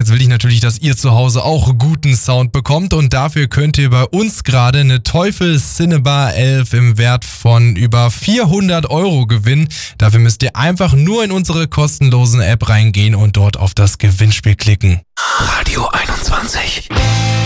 Jetzt will ich natürlich, dass ihr zu Hause auch guten Sound bekommt und dafür könnt ihr bei uns gerade eine Teufel Cinebar 11 im Wert von über 400 € gewinnen. Dafür müsst ihr einfach nur in unsere kostenlosen App reingehen und dort auf das Gewinnspiel klicken. Radio 21.